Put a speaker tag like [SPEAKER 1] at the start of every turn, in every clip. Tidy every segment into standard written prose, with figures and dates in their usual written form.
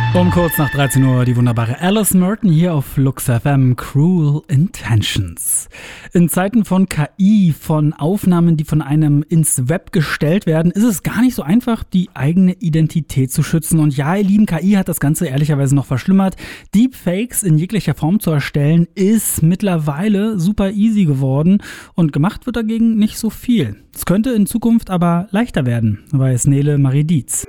[SPEAKER 1] Um kurz nach 13 Uhr die wunderbare Alice Merton hier auf Flux FM, Cruel Intentions. In Zeiten von KI, von Aufnahmen, die von einem ins Web gestellt werden, ist es gar nicht so einfach, die eigene Identität zu schützen. Und ja, ihr Lieben, KI hat das Ganze ehrlicherweise noch verschlimmert. Deepfakes in jeglicher Form zu erstellen, ist mittlerweile super easy geworden und gemacht wird dagegen nicht so viel. Es könnte in Zukunft aber leichter werden, weiß Nele Marie Dietz.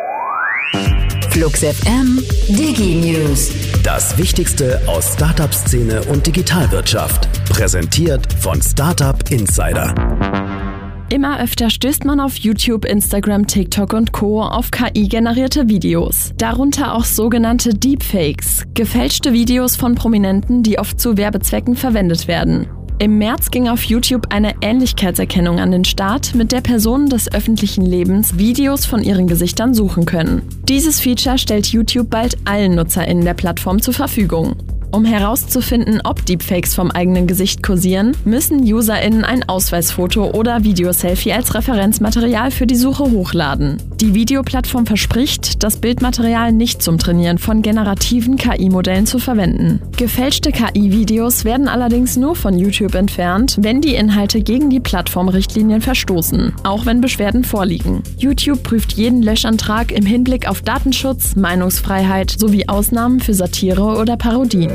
[SPEAKER 2] Flux FM Digi News.
[SPEAKER 3] Das Wichtigste aus Startup-Szene und Digitalwirtschaft. Präsentiert von Startup Insider.
[SPEAKER 4] Immer öfter stößt man auf YouTube, Instagram, TikTok und Co. auf KI-generierte Videos. Darunter auch sogenannte Deepfakes, gefälschte Videos von Prominenten, die oft zu Werbezwecken verwendet werden. Im März ging auf YouTube eine Ähnlichkeitserkennung an den Start, mit der Personen des öffentlichen Lebens Videos von ihren Gesichtern suchen können. Dieses Feature stellt YouTube bald allen NutzerInnen der Plattform zur Verfügung. Um herauszufinden, ob Deepfakes vom eigenen Gesicht kursieren, müssen UserInnen ein Ausweisfoto oder Videoselfie als Referenzmaterial für die Suche hochladen. Die Videoplattform verspricht, das Bildmaterial nicht zum Trainieren von generativen KI-Modellen zu verwenden. Gefälschte KI-Videos werden allerdings nur von YouTube entfernt, wenn die Inhalte gegen die Plattformrichtlinien verstoßen, auch wenn Beschwerden vorliegen. YouTube prüft jeden Löschantrag im Hinblick auf Datenschutz, Meinungsfreiheit sowie Ausnahmen für Satire oder Parodien.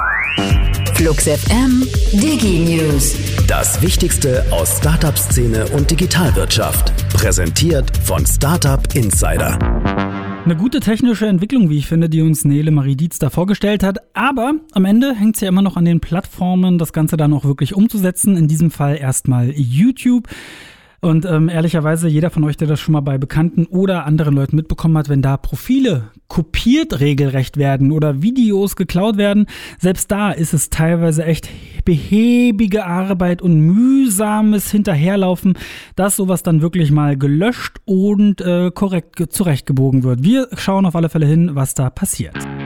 [SPEAKER 2] Flux FM Digi News.
[SPEAKER 3] Das Wichtigste aus Startup-Szene und Digitalwirtschaft. Präsentiert von Startup Insider.
[SPEAKER 1] Eine gute technische Entwicklung, wie ich finde, die uns Nele Marie Dietz da vorgestellt hat. Aber am Ende hängt es ja immer noch an den Plattformen, das Ganze dann auch wirklich umzusetzen. In diesem Fall erstmal YouTube. Und ehrlicherweise, jeder von euch, der das schon mal bei Bekannten oder anderen Leuten mitbekommen hat, wenn da Profile kopiert regelrecht werden oder Videos geklaut werden, selbst da ist es teilweise echt behäbige Arbeit und mühsames Hinterherlaufen, dass sowas dann wirklich mal gelöscht und korrekt zurechtgebogen wird. Wir schauen auf alle Fälle hin, was da passiert.